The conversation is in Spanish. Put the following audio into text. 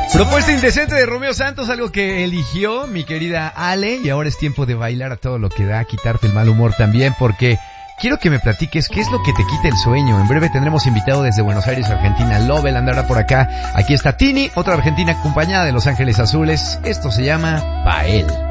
Propuesta indecente de Romeo Santos, algo que eligió mi querida Ale, y ahora es tiempo de bailar a todo lo que da, quitarte el mal humor también, porque quiero que me platiques qué es lo que te quita el sueño. En breve tendremos invitado desde Buenos Aires, Argentina, Lobel andará por acá. Aquí está Tini, otra argentina acompañada de Los Ángeles Azules. Esto se llama Pa' Él.